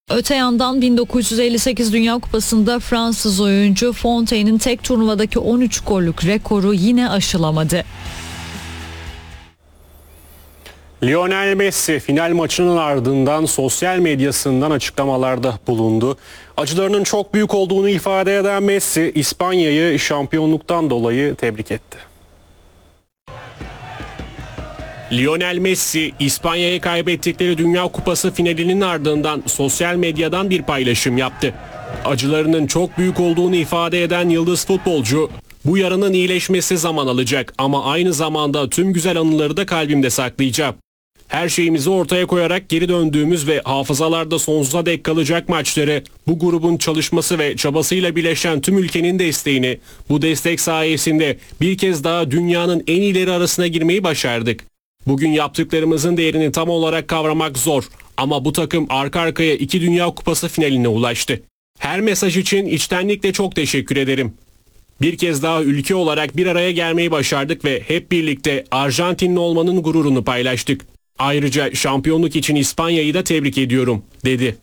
Öte yandan 1958 Dünya Kupası'nda Fransız oyuncu Fontaine'in tek turnuvadaki 13 gollük rekoru yine aşılamadı. Lionel Messi final maçının ardından sosyal medyasından açıklamalarda bulundu. Acılarının çok büyük olduğunu ifade eden Messi, İspanya'yı şampiyonluktan dolayı tebrik etti. Lionel Messi, İspanya'ya kaybettikleri Dünya Kupası finalinin ardından sosyal medyadan bir paylaşım yaptı. Acılarının çok büyük olduğunu ifade eden yıldız futbolcu, "Bu yaranın iyileşmesi zaman alacak ama aynı zamanda tüm güzel anıları da kalbimde saklayacağım. Her şeyimizi ortaya koyarak geri döndüğümüz ve hafızalarda sonsuza dek kalacak maçları, bu grubun çalışması ve çabasıyla birleşen tüm ülkenin desteğini, bu destek sayesinde bir kez daha dünyanın en iyileri arasına girmeyi başardık. Bugün yaptıklarımızın değerini tam olarak kavramak zor ama bu takım arka arkaya 2 Dünya Kupası finaline ulaştı. Her mesaj için içtenlikle çok teşekkür ederim. Bir kez daha ülke olarak bir araya gelmeyi başardık ve hep birlikte Arjantinli olmanın gururunu paylaştık. Ayrıca şampiyonluk için İspanya'yı da tebrik ediyorum," dedi.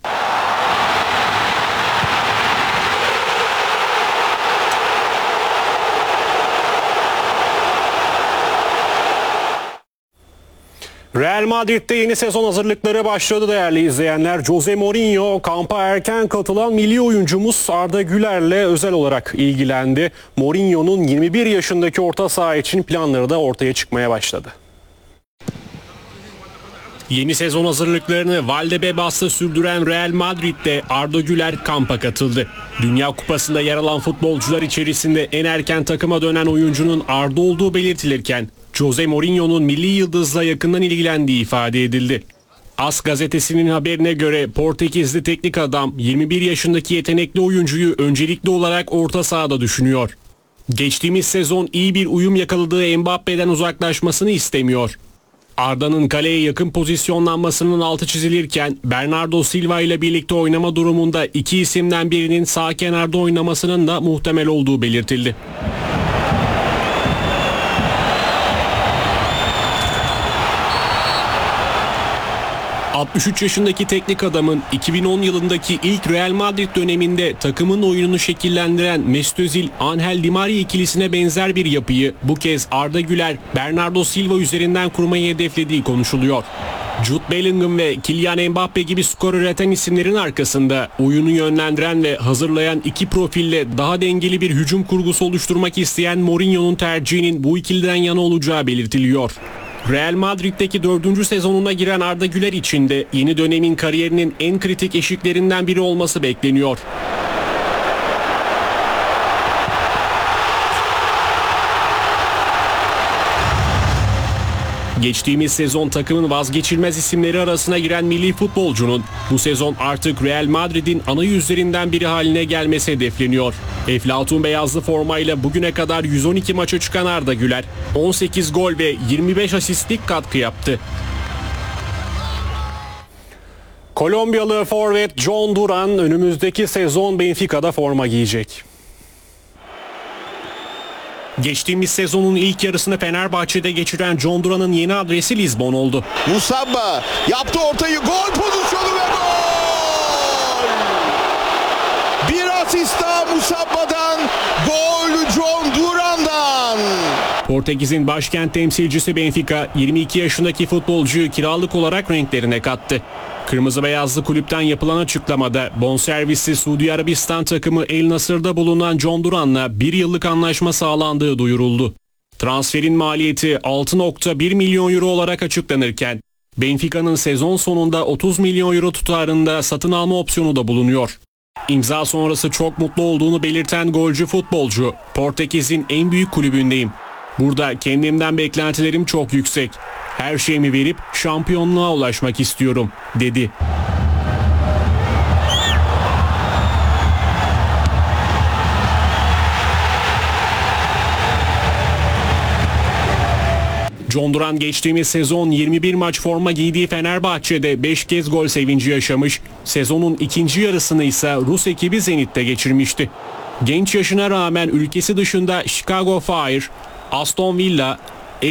Real Madrid'de yeni sezon hazırlıkları başladı değerli izleyenler. Jose Mourinho kampa erken katılan milli oyuncumuz Arda Güler'le özel olarak ilgilendi. Mourinho'nun 21 yaşındaki orta saha için planları da ortaya çıkmaya başladı. Yeni sezon hazırlıklarını Valdebebas'ta sürdüren Real Madrid'de Arda Güler kampa katıldı. Dünya Kupası'nda yer alan futbolcular içerisinde en erken takıma dönen oyuncunun Arda olduğu belirtilirken, Jose Mourinho'nun milli yıldızla yakından ilgilendiği ifade edildi. AS gazetesinin haberine göre Portekizli teknik adam 21 yaşındaki yetenekli oyuncuyu öncelikli olarak orta sahada düşünüyor. Geçtiğimiz sezon iyi bir uyum yakaladığı Mbappe'den uzaklaşmasını istemiyor. Arda'nın kaleye yakın pozisyonlanmasının altı çizilirken Bernardo Silva ile birlikte oynama durumunda iki isimden birinin sağ kenarda oynamasının da muhtemel olduğu belirtildi. ...63 yaşındaki teknik adamın 2010 yılındaki ilk Real Madrid döneminde takımın oyununu şekillendiren Mesut Özil, Ángel Di María ikilisine benzer bir yapıyı bu kez Arda Güler, Bernardo Silva üzerinden kurmayı hedeflediği konuşuluyor. Jude Bellingham ve Kylian Mbappe gibi skor üreten isimlerin arkasında oyunu yönlendiren ve hazırlayan iki profille daha dengeli bir hücum kurgusu oluşturmak isteyen Mourinho'nun tercihinin bu ikiliden yana olacağı belirtiliyor. Real Madrid'deki 4. sezonuna giren Arda Güler için de yeni dönemin kariyerinin en kritik eşiklerinden biri olması bekleniyor. Geçtiğimiz sezon takımın vazgeçilmez isimleri arasına giren milli futbolcunun bu sezon artık Real Madrid'in ana yüzlerinden biri haline gelmesi hedefleniyor. Eflatun beyazlı formayla bugüne kadar 112 maça çıkan Arda Güler 18 gol ve 25 asistlik katkı yaptı. Kolombiyalı forvet John Duran önümüzdeki sezon Benfica'da forma giyecek. Geçtiğimiz sezonun ilk yarısını Fenerbahçe'de geçiren John Duran'ın yeni adresi Lizbon oldu. Musabba yaptı ortayı, gol pozisyonu ve gol! Bir asist daha Musabba'dan, gol John Duran'dan. Portekiz'in başkent temsilcisi Benfica 22 yaşındaki futbolcuyu kiralık olarak renklerine kattı. Kırmızı beyazlı kulüpten yapılan açıklamada bonservisli Suudi Arabistan takımı El Nasır'da bulunan John Duran'la 1 yıllık anlaşma sağlandığı duyuruldu. Transferin maliyeti 6,1 milyon euro olarak açıklanırken Benfica'nın sezon sonunda 30 milyon euro tutarında satın alma opsiyonu da bulunuyor. İmza sonrası çok mutlu olduğunu belirten golcü futbolcu, "Portekiz'in en büyük kulübündeyim. Burada kendimden beklentilerim çok yüksek. Her şeyimi verip şampiyonluğa ulaşmak istiyorum," dedi. John Duran geçtiğimiz sezon 21 maç forma giydiği Fenerbahçe'de 5 kez gol sevinci yaşamış, sezonun ikinci yarısını ise Rus ekibi Zenit'te geçirmişti. Genç yaşına rağmen ülkesi dışında Chicago Fire, Aston Villa,